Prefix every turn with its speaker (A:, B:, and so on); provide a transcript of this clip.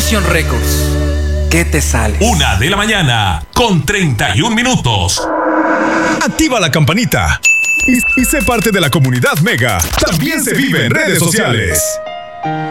A: Vision Records. ¿Qué te sale?
B: 1:00 con 31 minutos.
C: Activa la campanita y sé parte de la comunidad Mega. También se vive en redes sociales.